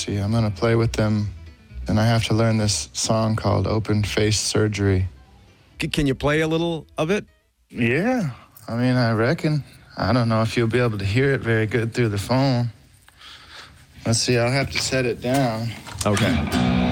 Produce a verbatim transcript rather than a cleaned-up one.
see, I'm gonna play with them, and I have to learn this song called Open Face Surgery. C- can you play a little of it? Yeah, I mean, I reckon. I don't know if you'll be able to hear it very good through the phone. Let's see, I'll have to set it down. Okay.